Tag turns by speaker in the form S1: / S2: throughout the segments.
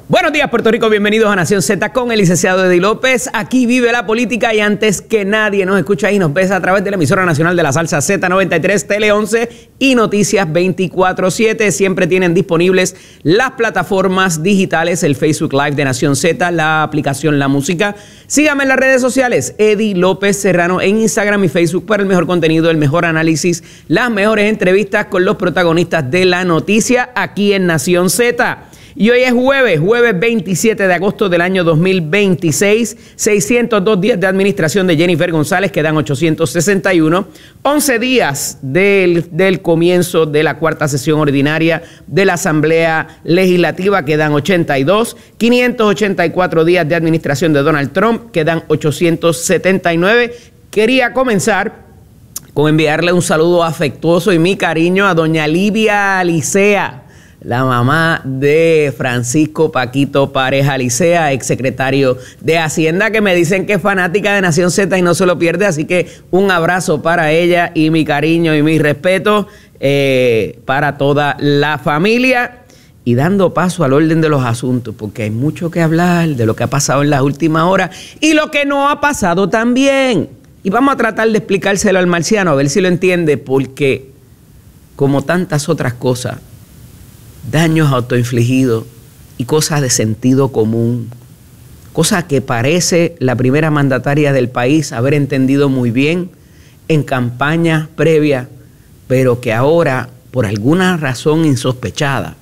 S1: Buenos días, Puerto Rico. Bienvenidos a Nación Z con el licenciado Eddie López. Aquí vive la política y antes que nadie nos escucha y nos ves a través de la emisora nacional de la salsa Z93, Tele 11 y Noticias 24/7. Siempre tienen disponibles las plataformas digitales, el Facebook Live de Nación Z, la aplicación La Música. Síganme en las redes sociales, Eddie López Serrano en Instagram y Facebook para el mejor contenido, el mejor análisis, las mejores entrevistas con los protagonistas de la noticia aquí en Nación Z. Y hoy es jueves 27 de agosto del año 2026, 602 días de administración de Jennifer González, quedan 861, 11 días del comienzo de la cuarta sesión ordinaria de la Asamblea Legislativa, quedan 82, 584 días de administración de Donald Trump, quedan 879. Quería comenzar con enviarle un saludo afectuoso y mi cariño a doña Livia Alicea, la mamá de Francisco Paquito Párez Alicea, exsecretario de Hacienda, que me dicen que es fanática de Nación Z y no se lo pierde, así que un abrazo para ella y mi cariño y mi respeto para toda la familia. Y dando paso al orden de los asuntos, porque hay mucho que hablar de lo que ha pasado en las últimas horas y lo que no ha pasado también. Y vamos a tratar de explicárselo al marciano, a ver si lo entiende, porque como tantas otras cosas, daños autoinfligidos y cosas de sentido común, cosas que parece la primera mandataria del país haber entendido muy bien en campaña previa, pero que ahora, por alguna razón insospechada,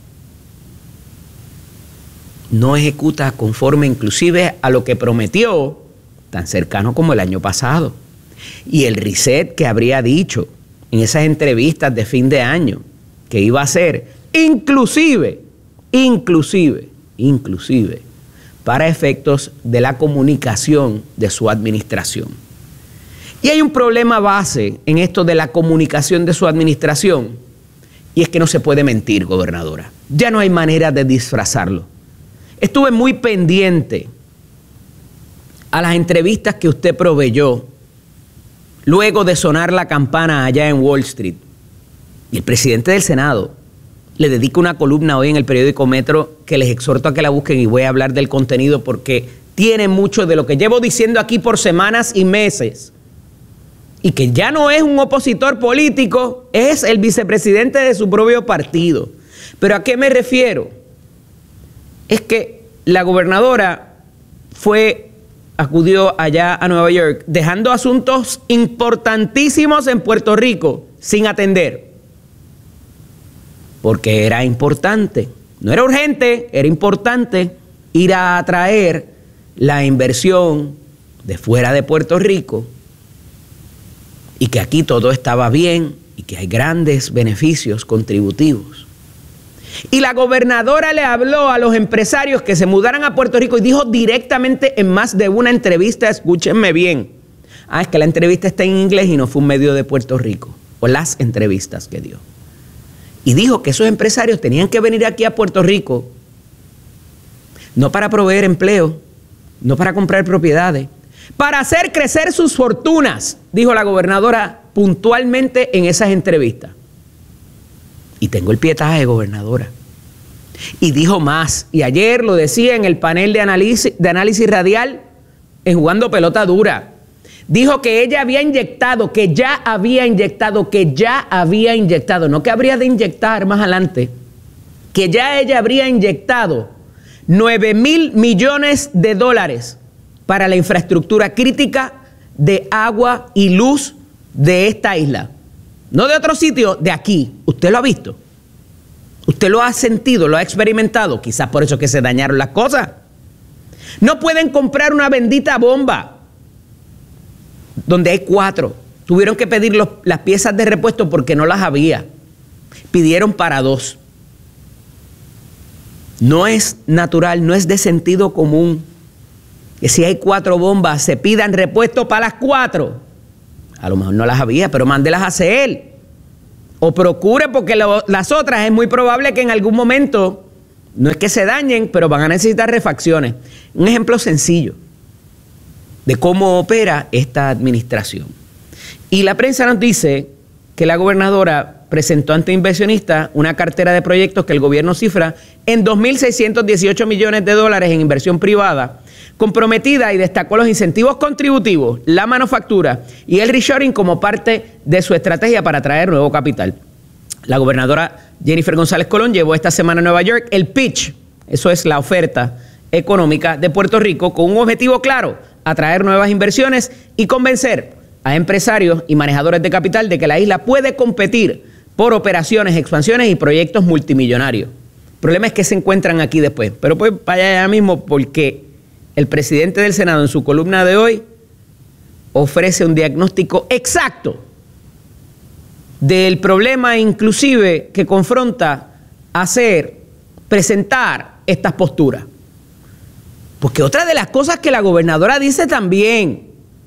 S1: no ejecuta conforme inclusive a lo que prometió, tan cercano como el año pasado. Y el reset que habría dicho en esas entrevistas de fin de año que iba a hacer, inclusive, para efectos de la comunicación de su administración. Y hay un problema base en esto de la comunicación de su administración, y es que no se puede mentir, gobernadora. Ya no hay manera de disfrazarlo. Estuve muy pendiente a las entrevistas que usted proveyó luego de sonar la campana allá en Wall Street. Y el presidente del Senado le dedico una columna hoy en el periódico Metro que les exhorto a que la busquen y voy a hablar del contenido porque tiene mucho de lo que llevo diciendo aquí por semanas y meses y que ya no es un opositor político, es el vicepresidente de su propio partido. ¿Pero a qué me refiero? Es que la gobernadora acudió allá a Nueva York dejando asuntos importantísimos en Puerto Rico sin atender. Porque era importante, no era urgente, era importante ir a atraer la inversión de fuera de Puerto Rico y que aquí todo estaba bien y que hay grandes beneficios contributivos. Y la gobernadora le habló a los empresarios que se mudaran a Puerto Rico y dijo directamente en más de una entrevista, escúchenme bien, es que la entrevista está en inglés y no fue un medio de Puerto Rico, o las entrevistas que dio. Y dijo que esos empresarios tenían que venir aquí a Puerto Rico, no para proveer empleo, no para comprar propiedades, para hacer crecer sus fortunas, dijo la gobernadora puntualmente en esas entrevistas. Y tengo el pietaje, gobernadora. Y dijo más, y ayer lo decía en el panel de análisis radial en Jugando Pelota Dura. Dijo que ella había inyectado, que ya había inyectado, no que habría de inyectar más adelante, que ya ella habría inyectado 9,000 millones de dólares para la infraestructura crítica de agua y luz de esta isla. No de otro sitio, de aquí. ¿Usted lo ha visto? ¿Usted lo ha sentido, lo ha experimentado? Quizás por eso que se dañaron las cosas. No pueden comprar una bendita bomba donde hay 4. Tuvieron que pedir las piezas de repuesto porque no las había. Pidieron para 2. No es natural, no es de sentido común que si hay 4 bombas se pidan repuesto para las 4. A lo mejor no las había, pero mándelas a hacer. O procure, porque las otras es muy probable que en algún momento, no es que se dañen, pero van a necesitar refacciones. Un ejemplo sencillo de cómo opera esta administración. Y la prensa nos dice que la gobernadora presentó ante inversionistas una cartera de proyectos que el gobierno cifra en 2.618 millones de dólares en inversión privada comprometida y destacó los incentivos contributivos, la manufactura y el reshoring como parte de su estrategia para atraer nuevo capital. La gobernadora Jennifer González Colón llevó esta semana a Nueva York el pitch, eso es la oferta económica de Puerto Rico, con un objetivo claro: atraer nuevas inversiones y convencer a empresarios y manejadores de capital de que la isla puede competir por operaciones, expansiones y proyectos multimillonarios. El problema es que se encuentran aquí después, pero pues vaya allá mismo, porque el presidente del Senado en su columna de hoy ofrece un diagnóstico exacto del problema, inclusive que confronta presentar estas posturas. Porque otra de las cosas que la gobernadora dice también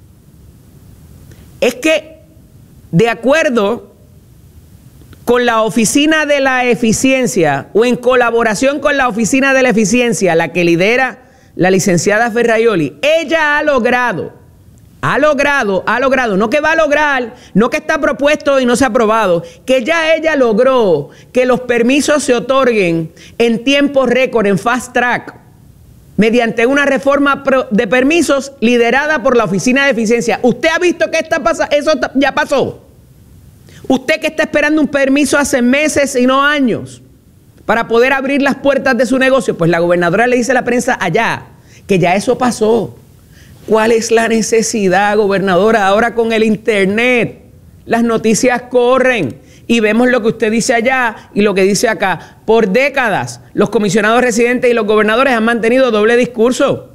S1: es que, de acuerdo con la Oficina de la Eficiencia o en colaboración con la Oficina de la Eficiencia, la que lidera la licenciada Ferraioli, ella ha logrado, no que va a lograr, no que está propuesto y no se ha aprobado, que ya ella logró que los permisos se otorguen en tiempo récord, en fast track, mediante una reforma de permisos liderada por la Oficina de Eficiencia. ¿Usted ha visto que eso ya pasó? Usted que está esperando un permiso hace meses y no años para poder abrir las puertas de su negocio, pues la gobernadora le dice a la prensa allá que ya eso pasó. ¿Cuál es la necesidad, gobernadora? Ahora con el internet las noticias corren y vemos lo que usted dice allá y lo que dice acá. Por décadas los comisionados residentes y los gobernadores han mantenido doble discurso,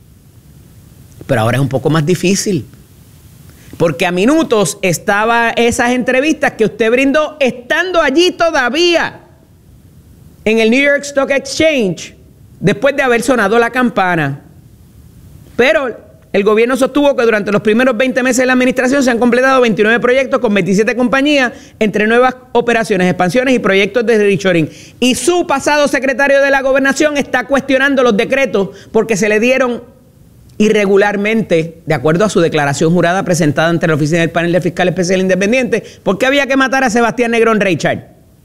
S1: pero ahora es un poco más difícil, porque a minutos estaba esas entrevistas que usted brindó estando allí todavía en el New York Stock Exchange, después de haber sonado la campana. Pero el gobierno sostuvo que durante los primeros 20 meses de la administración se han completado 29 proyectos con 27 compañías, entre nuevas operaciones, expansiones y proyectos de reshoring. Y su pasado secretario de la Gobernación está cuestionando los decretos porque se le dieron irregularmente, de acuerdo a su declaración jurada presentada ante la Oficina del Panel de Fiscal Especial Independiente, porque había que matar a Sebastián Negrón Reichard.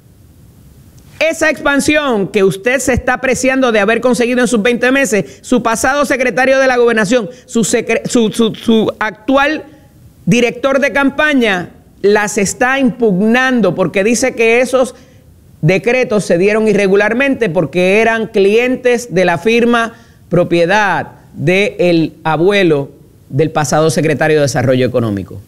S1: Esa expansión que usted se está apreciando de haber conseguido en sus 20 meses, su pasado secretario de la Gobernación, su actual director de campaña, las está impugnando porque dice que esos decretos se dieron irregularmente porque eran clientes de la firma propiedad del abuelo del pasado secretario de Desarrollo Económico.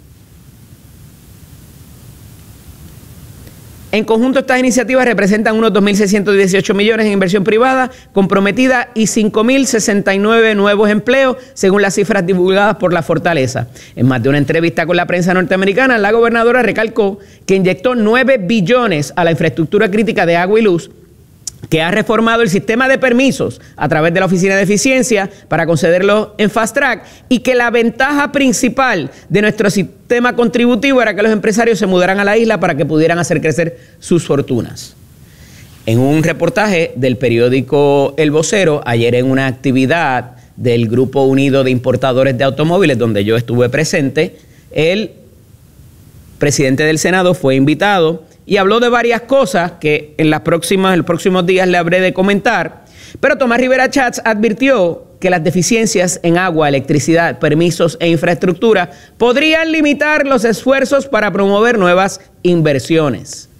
S1: En conjunto, estas iniciativas representan unos 2.618 millones en inversión privada comprometida y 5.069 nuevos empleos, según las cifras divulgadas por la Fortaleza. En más de una entrevista con la prensa norteamericana, la gobernadora recalcó que inyectó 9 billones a la infraestructura crítica de agua y luz, que ha reformado el sistema de permisos a través de la Oficina de Eficiencia para concederlos en fast track, y que la ventaja principal de nuestro sistema contributivo era que los empresarios se mudaran a la isla para que pudieran hacer crecer sus fortunas. En un reportaje del periódico El Vocero, ayer en una actividad del Grupo Unido de Importadores de Automóviles, donde yo estuve presente, el presidente del Senado fue invitado y habló de varias cosas que en los próximos días le habré de comentar. Pero Tomás Rivera Schatz advirtió que las deficiencias en agua, electricidad, permisos e infraestructura podrían limitar los esfuerzos para promover nuevas inversiones.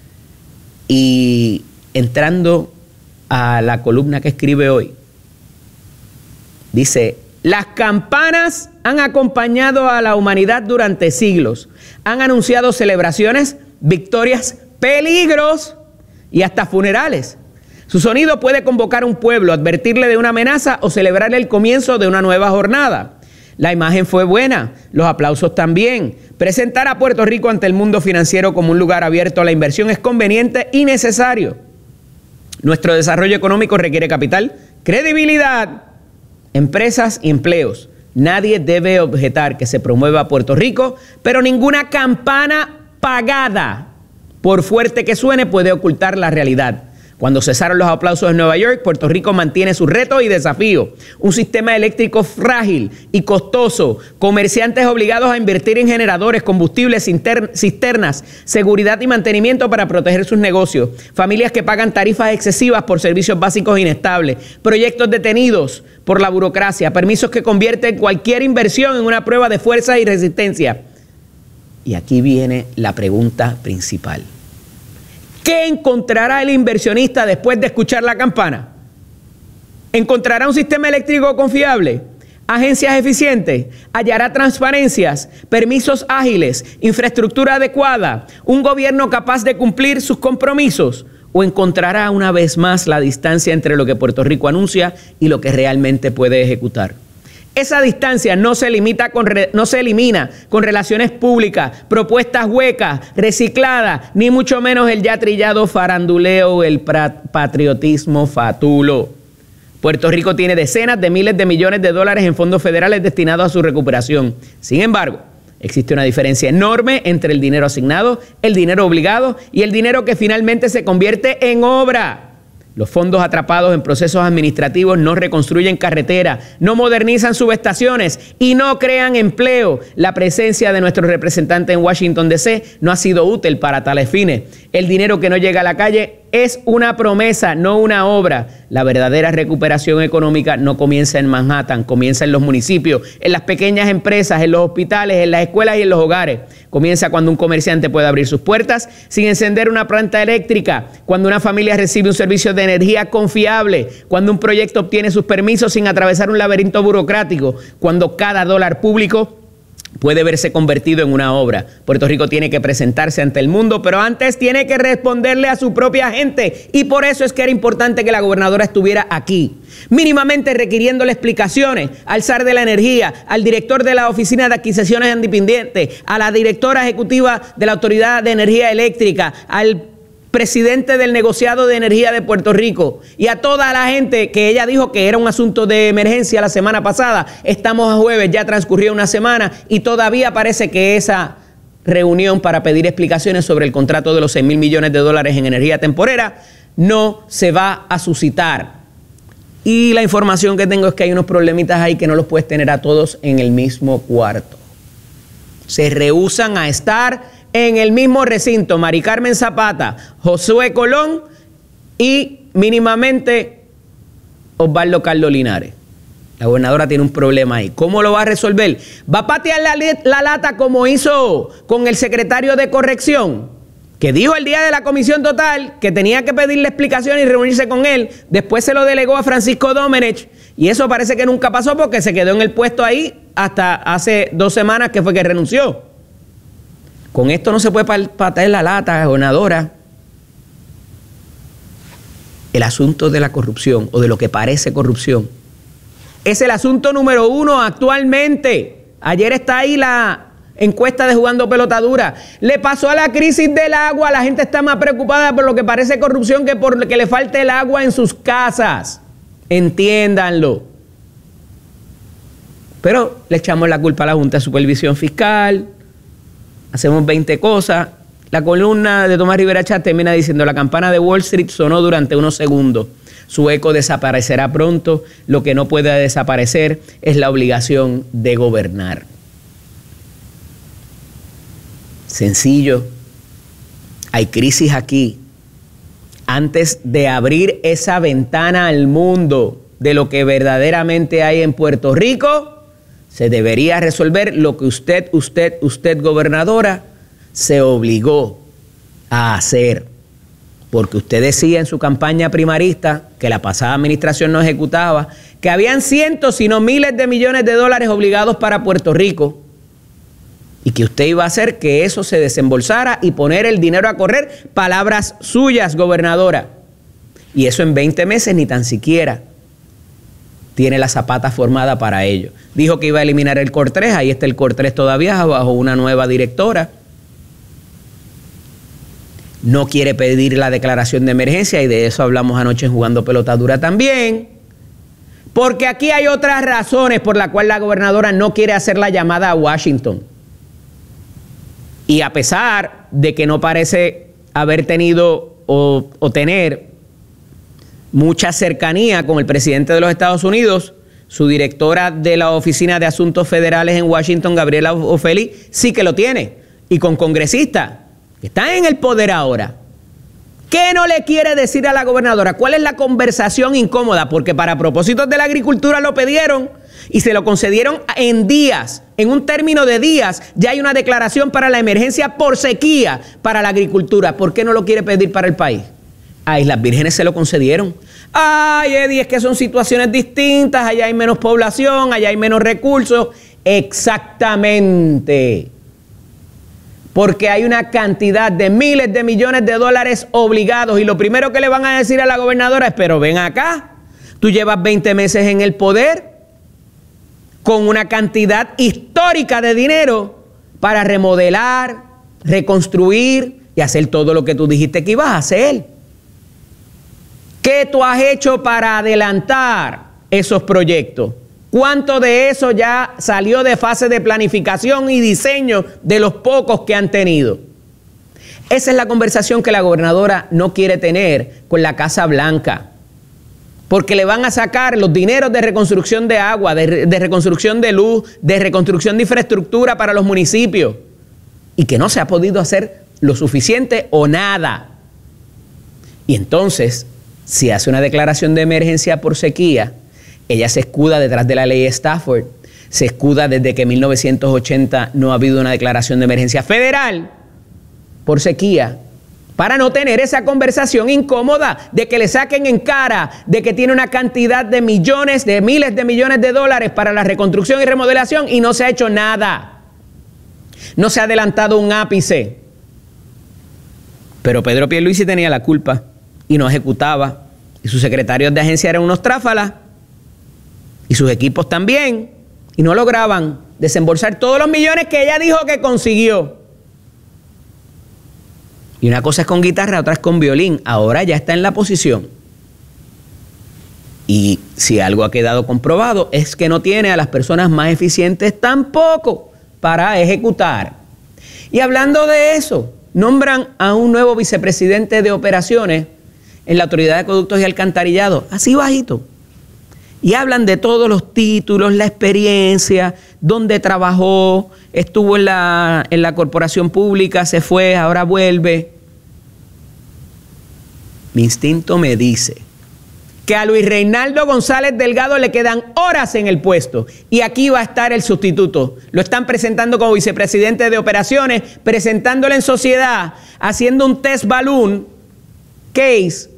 S1: Y entrando a la columna que escribe hoy, dice: las campanas han acompañado a la humanidad durante siglos. Han anunciado celebraciones, victorias, peligros y hasta funerales. Su sonido puede convocar a un pueblo, advertirle de una amenaza o celebrar el comienzo de una nueva jornada. La imagen fue buena, los aplausos también. Presentar a Puerto Rico ante el mundo financiero como un lugar abierto a la inversión es conveniente y necesario. Nuestro desarrollo económico requiere capital, credibilidad, empresas y empleos. Nadie debe objetar que se promueva a Puerto Rico, pero ninguna campana pagada, por fuerte que suene, puede ocultar la realidad. Cuando cesaron los aplausos en Nueva York, Puerto Rico mantiene sus retos y desafíos. Un sistema eléctrico frágil y costoso, comerciantes obligados a invertir en generadores, combustibles, cisternas, seguridad y mantenimiento para proteger sus negocios, familias que pagan tarifas excesivas por servicios básicos inestables, proyectos detenidos por la burocracia, permisos que convierten cualquier inversión en una prueba de fuerza y resistencia. Y aquí viene la pregunta principal. ¿Qué encontrará el inversionista después de escuchar la campana? ¿Encontrará un sistema eléctrico confiable? ¿Agencias eficientes? ¿Hallará transparencias? ¿Permisos ágiles? ¿Infraestructura adecuada? ¿Un gobierno capaz de cumplir sus compromisos? ¿O encontrará una vez más la distancia entre lo que Puerto Rico anuncia y lo que realmente puede ejecutar? Esa distancia no se elimina con relaciones públicas, propuestas huecas, recicladas, ni mucho menos el ya trillado faranduleo o el patriotismo fatulo. Puerto Rico tiene decenas de miles de millones de dólares en fondos federales destinados a su recuperación. Sin embargo, existe una diferencia enorme entre el dinero asignado, el dinero obligado y el dinero que finalmente se convierte en obra. Los fondos atrapados en procesos administrativos no reconstruyen carreteras, no modernizan subestaciones y no crean empleo. La presencia de nuestro representante en Washington, D.C. no ha sido útil para tales fines. El dinero que no llega a la calle es una promesa, no una obra. La verdadera recuperación económica no comienza en Manhattan, comienza en los municipios, en las pequeñas empresas, en los hospitales, en las escuelas y en los hogares. Comienza cuando un comerciante puede abrir sus puertas sin encender una planta eléctrica, cuando una familia recibe un servicio de energía confiable, cuando un proyecto obtiene sus permisos sin atravesar un laberinto burocrático, cuando cada dólar público puede verse convertido en una obra. Puerto Rico tiene que presentarse ante el mundo, pero antes tiene que responderle a su propia gente. Y por eso es que era importante que la gobernadora estuviera aquí, mínimamente requiriéndole explicaciones al zar de la energía, al director de la Oficina de Adquisiciones Independientes, a la directora ejecutiva de la Autoridad de Energía Eléctrica, al presidente del negociado de energía de Puerto Rico y a toda la gente que ella dijo que era un asunto de emergencia la semana pasada. Estamos a jueves, ya transcurrió una semana y todavía parece que esa reunión para pedir explicaciones sobre el contrato de los 6,000 millones de dólares en energía temporera no se va a suscitar. Y la información que tengo es que hay unos problemitas ahí que no los puedes tener a todos en el mismo cuarto. Se rehúsan a estar en el mismo recinto Mari Carmen Zapata, Josué Colón y mínimamente Osvaldo Carlos Linares. La gobernadora tiene un problema ahí. ¿Cómo lo va a resolver? ¿Va a patear la lata como hizo con el secretario de corrección? Que dijo el día de la comisión total que tenía que pedirle explicación y reunirse con él. Después se lo delegó a Francisco Domenech y eso parece que nunca pasó porque se quedó en el puesto ahí hasta hace 2 semanas que fue que renunció. Con esto no se puede patear la lata, gobernadora. El asunto de la corrupción o de lo que parece corrupción es el asunto número 1 actualmente. Ayer está ahí la encuesta de Jugando Pelota Dura. Le pasó a la crisis del agua. La gente está más preocupada por lo que parece corrupción que por que le falte el agua en sus casas. Entiéndanlo. Pero le echamos la culpa a la Junta de Supervisión Fiscal. Hacemos 20 cosas. La columna de Tomás Rivera Chat termina diciendo: la campana de Wall Street sonó durante unos segundos. Su eco desaparecerá pronto. Lo que no puede desaparecer es la obligación de gobernar. Sencillo. Hay crisis aquí. Antes de abrir esa ventana al mundo de lo que verdaderamente hay en Puerto Rico, se debería resolver lo que usted, gobernadora, se obligó a hacer. Porque usted decía en su campaña primarista que la pasada administración no ejecutaba, que habían cientos, si no miles de millones de dólares obligados para Puerto Rico y que usted iba a hacer que eso se desembolsara y poner el dinero a correr. Palabras suyas, gobernadora. Y eso en 20 meses ni tan siquiera tiene la zapata formada para ello. Dijo que iba a eliminar el COR 3, ahí está el COR 3 todavía bajo una nueva directora. No quiere pedir la declaración de emergencia y de eso hablamos anoche en Jugando Pelota Dura también. Porque aquí hay otras razones por las cuales la gobernadora no quiere hacer la llamada a Washington. Y a pesar de que no parece haber tenido o tener mucha cercanía con el presidente de los Estados Unidos, su directora de la Oficina de Asuntos Federales en Washington, Gabriela Ofeli, sí que lo tiene. Y con congresistas que están en el poder ahora. ¿Qué no le quiere decir a la gobernadora? ¿Cuál es la conversación incómoda? Porque para propósitos de la agricultura lo pidieron y se lo concedieron en días, en un término de días. Ya hay una declaración para la emergencia por sequía para la agricultura. ¿Por qué no lo quiere pedir para el país? A Islas Vírgenes se lo concedieron. Ay, Eddie, es que son situaciones distintas. Allá hay menos población, allá hay menos recursos. Exactamente. Porque hay una cantidad de miles de millones de dólares obligados. Y lo primero que le van a decir a la gobernadora es, pero ven acá, tú llevas 20 meses en el poder con una cantidad histórica de dinero para remodelar, reconstruir y hacer todo lo que tú dijiste que ibas a hacer. ¿Qué tú has hecho para adelantar esos proyectos? ¿Cuánto de eso ya salió de fase de planificación y diseño de los pocos que han tenido? Esa es la conversación que la gobernadora no quiere tener con la Casa Blanca. Porque le van a sacar los dineros de reconstrucción de agua, de reconstrucción de luz, de reconstrucción de infraestructura para los municipios. Y que no se ha podido hacer lo suficiente o nada. Y entonces, si hace una declaración de emergencia por sequía, ella se escuda detrás de la ley Stafford, se escuda desde que en 1980 no ha habido una declaración de emergencia federal por sequía, para no tener esa conversación incómoda de que le saquen en cara de que tiene una cantidad de millones, de miles de millones de dólares para la reconstrucción y remodelación y no se ha hecho nada. No se ha adelantado un ápice. Pero Pedro Pierluisi tenía la culpa y no ejecutaba. Y sus secretarios de agencia eran unos tráfalas. Y sus equipos también, y no lograban desembolsar todos los millones que ella dijo que consiguió. Y una cosa es con guitarra, otra es con violín. Ahora ya está en la posición. Y si algo ha quedado comprobado es que no tiene a las personas más eficientes tampoco para ejecutar. Y hablando de eso, nombran a un nuevo vicepresidente de operaciones en la Autoridad de Acueductos y Alcantarillado, así bajito. Y hablan de todos los títulos, la experiencia, dónde trabajó, estuvo en la corporación pública, se fue, ahora vuelve. Mi instinto me dice que a Luis Reinaldo González Delgado le quedan horas en el puesto. Y aquí va a estar el sustituto. Lo están presentando como vicepresidente de operaciones, presentándolo en sociedad, haciendo un test balloon case.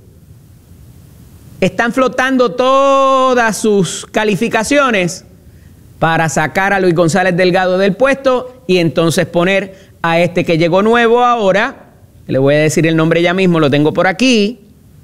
S1: Están flotando todas sus calificaciones para sacar a Luis González Delgado del puesto y entonces poner a este que llegó nuevo ahora, le voy a decir el nombre ya mismo, lo tengo por aquí,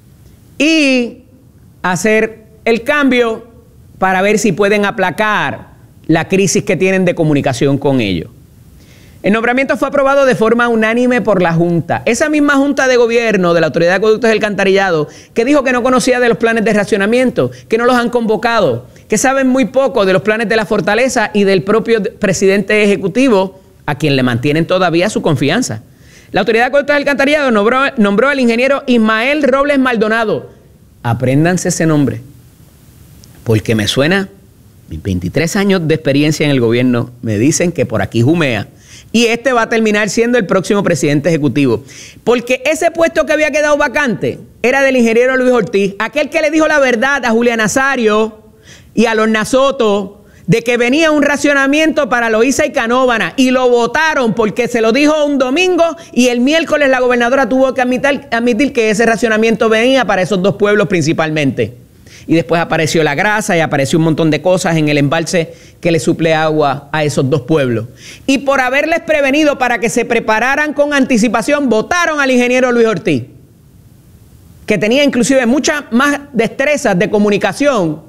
S1: y hacer el cambio para ver si pueden aplacar la crisis que tienen de comunicación con ellos. El nombramiento fue aprobado de forma unánime por la Junta. Esa misma Junta de Gobierno de la Autoridad de Acueductos y Alcantarillado, que dijo que no conocía de los planes de racionamiento, que no los han convocado, que saben muy poco de los planes de la Fortaleza y del propio presidente ejecutivo, a quien le mantienen todavía su confianza. La Autoridad de Acueductos y Alcantarillado nombró al ingeniero Ismael Robles Maldonado. Apréndanse ese nombre, porque me suena, mis 23 años de experiencia en el gobierno me dicen que por aquí jumea. Y este va a terminar siendo el próximo presidente ejecutivo. Porque ese puesto que había quedado vacante era del ingeniero Luis Ortiz, aquel que le dijo la verdad a Julián Nazario y a Lorna Soto de que venía un racionamiento para Loíza y Canóvana. Y lo votaron porque se lo dijo un domingo y el miércoles la gobernadora tuvo que admitir que ese racionamiento venía para esos dos pueblos principalmente. Y después apareció la grasa y apareció un montón de cosas en el embalse que le suple agua a esos dos pueblos. Y por haberles prevenido para que se prepararan con anticipación, votaron al ingeniero Luis Ortiz, que tenía inclusive muchas más destrezas de comunicación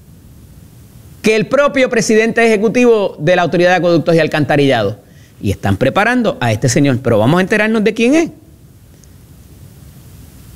S1: que el propio presidente ejecutivo de la Autoridad de Acueductos y Alcantarillado. Y están preparando a este señor, pero vamos a enterarnos de quién es.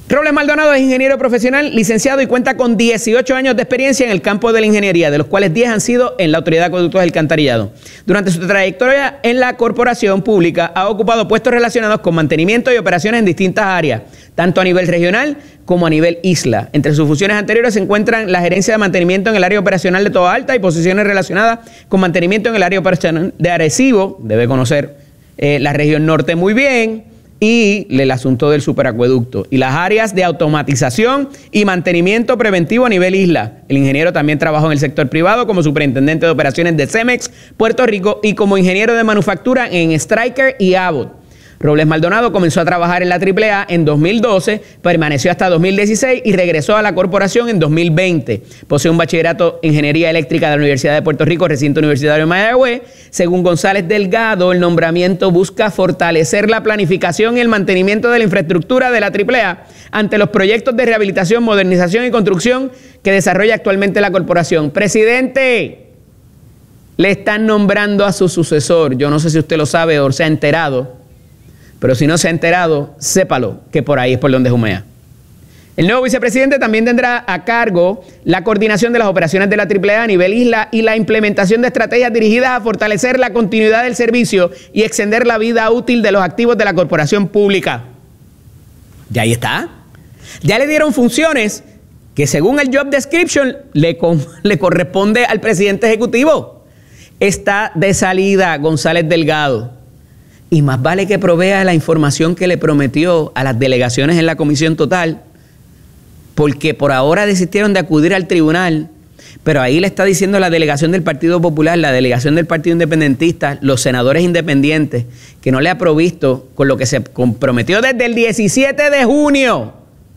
S1: Robles Maldonado es ingeniero profesional, licenciado y cuenta con 18 años de experiencia en el campo de la ingeniería, de los cuales 10 han sido en la Autoridad de Acueductos del Alcantarillado. Durante su trayectoria en la corporación pública ha ocupado puestos relacionados con mantenimiento y operaciones en distintas áreas, tanto a nivel regional como a nivel isla. Entre sus funciones anteriores se encuentran la gerencia de mantenimiento en el área operacional de Toa Alta y posiciones relacionadas con mantenimiento en el área operacional de Arecibo, debe conocer la región norte muy bien, y el asunto del superacueducto y las áreas de automatización y mantenimiento preventivo a nivel isla. El ingeniero también trabajó en el sector privado como superintendente de operaciones de Cemex, Puerto Rico, y como ingeniero de manufactura en Stryker y Abbott. Robles Maldonado comenzó a trabajar en la AAA en 2012, permaneció hasta 2016 y regresó a la corporación en 2020. Posee un bachillerato en Ingeniería Eléctrica de la Universidad de Puerto Rico, recinto universitario de Mayagüez. Según González Delgado, el nombramiento busca fortalecer la planificación y el mantenimiento de la infraestructura de la AAA ante los proyectos de rehabilitación, modernización y construcción que desarrolla actualmente la corporación. Presidente, le están nombrando a su sucesor. Yo no sé si usted lo sabe o se ha enterado, pero si no se ha enterado, sépalo, que por ahí es por donde jumea. El nuevo vicepresidente también tendrá a cargo la coordinación de las operaciones de la AAA a nivel isla y la implementación de estrategias dirigidas a fortalecer la continuidad del servicio y extender la vida útil de los activos de la corporación pública. Ya ahí está. Ya le dieron funciones que según el job description le corresponde al presidente ejecutivo. Está de salida González Delgado. Y más vale que provea la información que le prometió a las delegaciones en la comisión total, porque por ahora desistieron de acudir al tribunal, pero ahí le está diciendo la delegación del Partido Popular, la delegación del Partido Independentista, los senadores independientes, que no le ha provisto con lo que se comprometió desde el 17 de junio.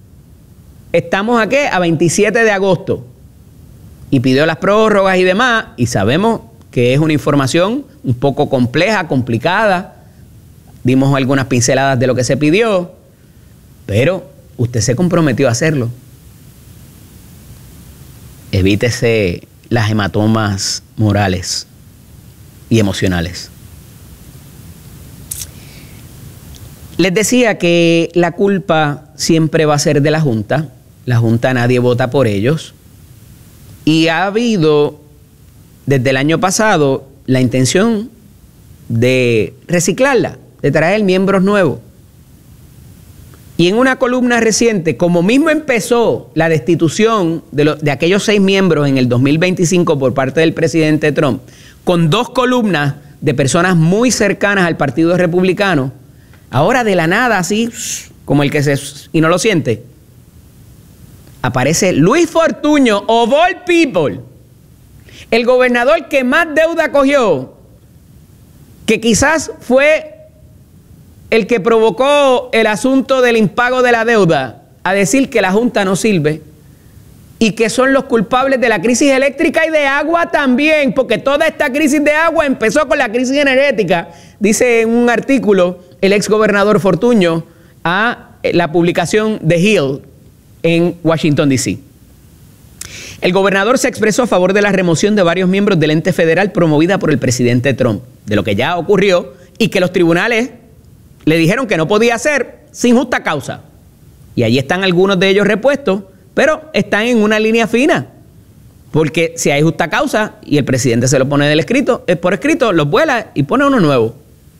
S1: Estamos aquí a 27 de agosto y pidió las prórrogas y demás, y sabemos que es una información un poco compleja, complicada. Dimos algunas pinceladas de lo que se pidió, pero usted se comprometió a hacerlo. Evítese las hematomas morales y emocionales. Les decía que la culpa siempre va a ser de la Junta. La Junta nadie vota por ellos. Y ha habido desde el año pasado la intención de reciclarla, de traer miembros nuevos. Y en una columna reciente, como mismo empezó la destitución de aquellos 6 miembros en el 2025 por parte del presidente Trump, con 2 columnas de personas muy cercanas al Partido Republicano, ahora de la nada, así como el que y no lo siente, aparece Luis Fortuño, of all people, el gobernador que más deuda cogió, que quizás fue el que provocó el asunto del impago de la deuda, a decir que la Junta no sirve y que son los culpables de la crisis eléctrica y de agua también, porque toda esta crisis de agua empezó con la crisis energética, dice en un artículo el ex gobernador Fortuño a la publicación The Hill en Washington, D.C. El gobernador se expresó a favor de la remoción de varios miembros del ente federal promovida por el presidente Trump, de lo que ya ocurrió y que los tribunales le dijeron que no podía hacer sin justa causa. Y allí están algunos de ellos repuestos, pero están en una línea fina. Porque si hay justa causa y el presidente se lo pone por escrito, los vuela y pone uno nuevo.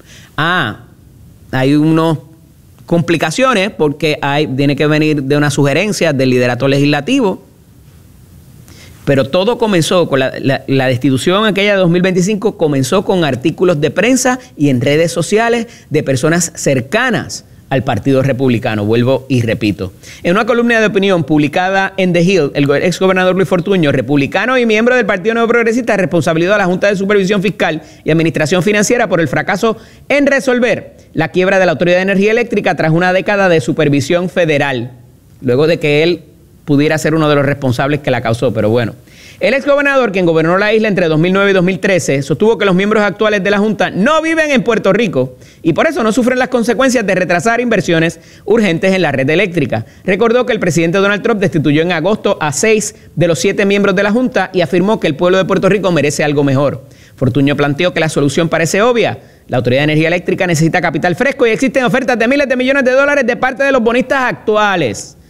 S1: Hay unas complicaciones porque tiene que venir de una sugerencia del liderato legislativo. Pero todo comenzó con la destitución aquella de 2025, comenzó con artículos de prensa y en redes sociales de personas cercanas al Partido Republicano. Vuelvo y repito. En una columna de opinión publicada en The Hill, el exgobernador Luis Fortuño, republicano y miembro del Partido Nuevo Progresista, responsabilizó a la Junta de Supervisión Fiscal y Administración Financiera por el fracaso en resolver la quiebra de la Autoridad de Energía Eléctrica tras una década de supervisión federal, luego de que él pudiera ser uno de los responsables que la causó, pero bueno. El exgobernador, quien gobernó la isla entre 2009 y 2013, sostuvo que los miembros actuales de la Junta no viven en Puerto Rico y por eso no sufren las consecuencias de retrasar inversiones urgentes en la red eléctrica. Recordó que el presidente Donald Trump destituyó en agosto a 6 de los 7 miembros de la Junta y afirmó que el pueblo de Puerto Rico merece algo mejor. Fortuño planteó que la solución parece obvia. La Autoridad de Energía Eléctrica necesita capital fresco y existen ofertas de miles de millones de dólares de parte de los bonistas actuales.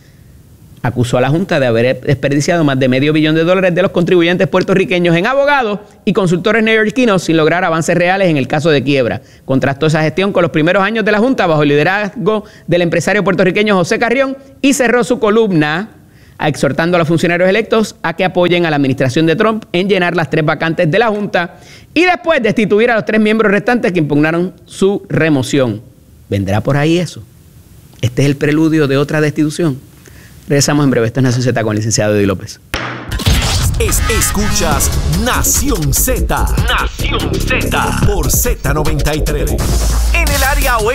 S1: acusó a la Junta de haber desperdiciado más de $500 millones de los contribuyentes puertorriqueños en abogados y consultores neoyorquinos sin lograr avances reales en el caso de quiebra. Contrastó esa gestión con los primeros años de la Junta bajo el liderazgo del empresario puertorriqueño José Carrión y cerró su columna exhortando a los funcionarios electos a que apoyen a la administración de Trump en llenar las 3 vacantes de la Junta y después destituir a los 3 miembros restantes que impugnaron su remoción. ¿Vendrá por ahí eso? ¿Este es el preludio de otra destitución? Regresamos en breve. Esto es Nación Z con el licenciado Eddie López.
S2: Escuchas Nación Z. Nación Z. Por Z93. En el área oeste